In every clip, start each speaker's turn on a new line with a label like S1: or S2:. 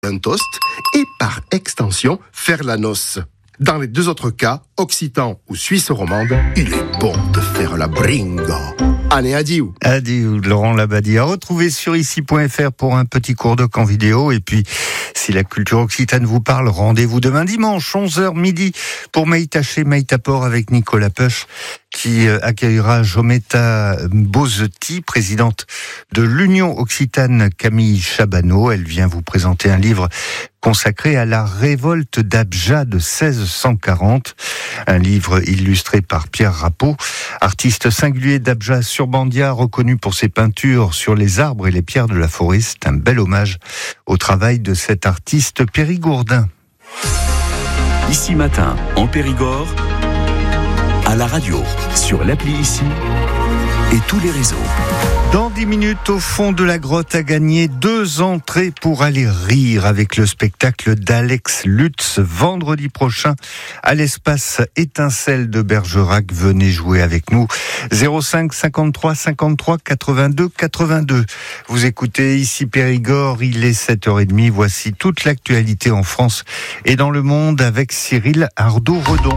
S1: un toast et par extension faire la noce. Dans les deux autres cas, occitan ou suisse romande, il est bon de faire la bringo. Allez, adieu.
S2: Adieu, Laurent Labadie. À retrouver sur ici.fr pour un petit cours de camp vidéo. Et puis, si la culture occitane vous parle, rendez-vous demain dimanche, 11h midi, pour Maïtaché, Maïtaport avec Nicolas Peuch, qui accueillera Jometa Bozetti, présidente de l'Union Occitane Camille Chabanot. Elle vient vous présenter un livre consacré à la révolte d'Abja de 1640. Un livre illustré par Pierre Rappeau, artiste singulier d'Abja sur Bandia, reconnu pour ses peintures sur les arbres et les pierres de la forêt. C'est un bel hommage au travail de cet artiste périgourdin.
S3: Ici matin, en Périgord, à la radio, sur l'appli Ici et tous les réseaux.
S2: Dans 10 minutes, au fond de la grotte à gagner 2 entrées pour aller rire avec le spectacle d'Alex Lutz vendredi prochain à l'espace Étincelle de Bergerac. Venez jouer avec nous. 05 53 53 82 82. Vous écoutez ici Périgord, il est 7h30. Voici toute l'actualité en France et dans le monde avec Cyril Ardo-Redon.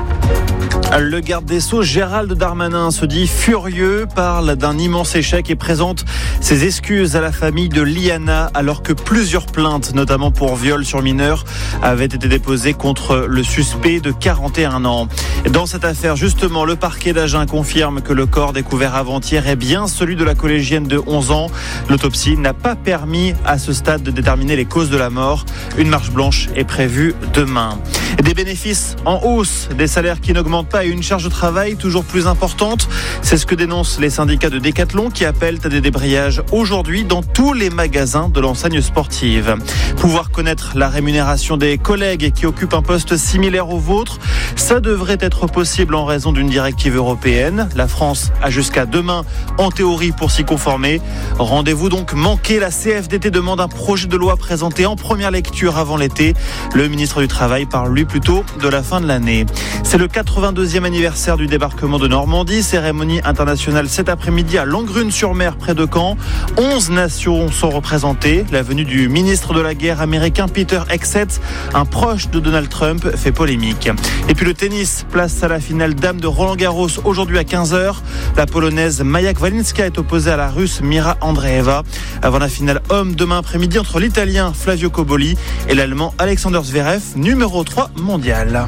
S4: Le garde des Sceaux, Gérald Darmanin, se dit furieux, parle d'un immense échec et présente ses excuses à la famille de Liana, alors que plusieurs plaintes, notamment pour viol sur mineur, avaient été déposées contre le suspect de 41 ans. Dans cette affaire, justement, le parquet d'Agen confirme que le corps découvert avant-hier est bien celui de la collégienne de 11 ans. L'autopsie n'a pas permis à ce stade de déterminer les causes de la mort. Une marche blanche est prévue demain. Des bénéfices en hausse, des salaires qui n'augmentent pas et une charge de travail toujours plus importante. C'est ce que dénoncent les syndicats de Décathlon qui appellent à des débrayages aujourd'hui dans tous les magasins de l'enseigne sportive. Pouvoir connaître la rémunération des collègues qui occupent un poste similaire au vôtre, ça devrait être possible en raison d'une directive européenne. La France a jusqu'à demain en théorie pour s'y conformer. Rendez-vous donc manqué. La CFDT demande un projet de loi présenté en première lecture avant l'été. Le ministre du Travail parle lui plutôt de la fin de l'année. C'est le 82e anniversaire du débarquement de Normandie. Cérémonie internationale cet après-midi à Langrune-sur-Mer près de Caen. 11 nations sont représentées. La venue du ministre de la guerre américain Peter Hegseth, un proche de Donald Trump, fait polémique. Et puis le tennis, place à la finale dame de Roland-Garros aujourd'hui à 15h. La polonaise Maja Kwalinska est opposée à la russe Mira Andreeva. Avant la finale homme demain après-midi entre l'italien Flavio Cobolli et l'allemand Alexander Zverev, numéro 3 mondial.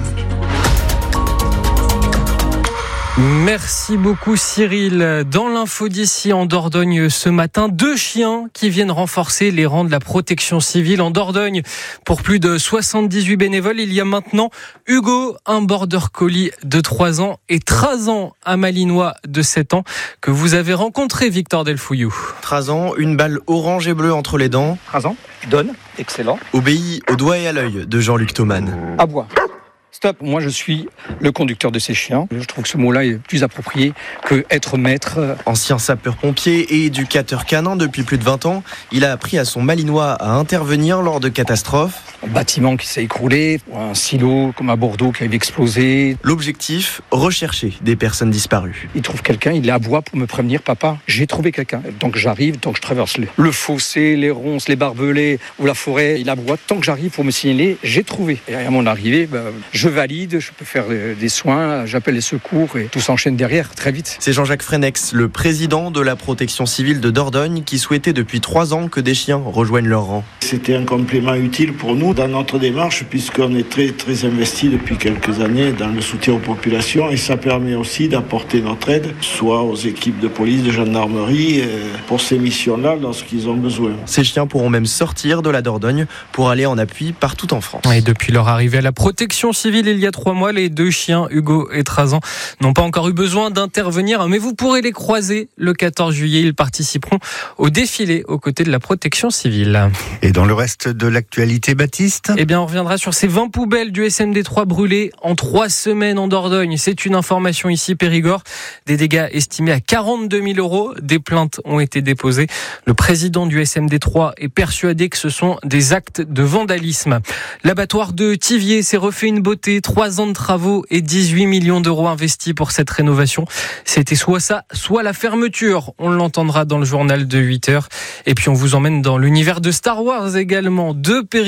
S5: Merci beaucoup Cyril. Dans l'info d'ici en Dordogne ce matin, 2 chiens qui viennent renforcer les rangs de la protection civile en Dordogne. Pour plus de 78 bénévoles, il y a maintenant Hugo, un border collie de 3 ans et Trazan, un malinois de 7 ans que vous avez rencontré, Victor Delfouillou.
S6: Trazan, une balle orange et bleue entre les dents.
S7: Trazan, donne, excellent.
S6: Obéit au doigt et à l'œil de Jean-Luc Thoman.
S7: Aboie. Stop, moi je suis le conducteur de ces chiens. Je trouve que ce mot-là est plus approprié que être maître.
S6: Ancien sapeur-pompier et éducateur canin depuis plus de 20 ans, il a appris à son malinois à intervenir lors de catastrophes.
S7: Un bâtiment qui s'est écroulé, un silo comme à Bordeaux qui avait explosé.
S6: L'objectif, rechercher des personnes disparues.
S7: Il trouve quelqu'un, il aboie pour me prévenir, papa, j'ai trouvé quelqu'un. Donc j'arrive, donc je traverse le fossé, les ronces, les barbelés ou la forêt. Il aboie tant que j'arrive pour me signaler, j'ai trouvé. Et à mon arrivée, je valide, je peux faire des soins, j'appelle les secours et tout s'enchaîne derrière très vite.
S6: C'est Jean-Jacques Freinex, le président de la protection civile de Dordogne, qui souhaitait depuis 3 ans que des chiens rejoignent leur rang.
S8: C'était un complément utile pour nous dans notre démarche puisqu'on est très très investi depuis quelques années dans le soutien aux populations et ça permet aussi d'apporter notre aide, soit aux équipes de police, de gendarmerie, pour ces missions-là lorsqu'ils ont besoin.
S6: Ces chiens pourront même sortir de la Dordogne pour aller en appui partout en France.
S5: Et depuis leur arrivée à la protection civile il y a 3 mois, les 2 chiens, Hugo et Trazan, n'ont pas encore eu besoin d'intervenir, mais vous pourrez les croiser le 14 juillet. Ils participeront au défilé aux côtés de la protection civile.
S2: Et dans le reste de l'actualité, Baptiste ?
S5: Eh bien, on reviendra sur ces 20 poubelles du SMD3 brûlées en 3 semaines en Dordogne. C'est une information ici, Périgord. Des dégâts estimés à 42 000 €. Des plaintes ont été déposées. Le président du SMD3 est persuadé que ce sont des actes de vandalisme. L'abattoir de Thiviers s'est refait une beauté. 3 ans de travaux et 18 millions d'euros investis pour cette rénovation. C'était soit ça, soit la fermeture. On l'entendra dans le journal de 8h. Et puis on vous emmène dans l'univers de Star Wars également. 2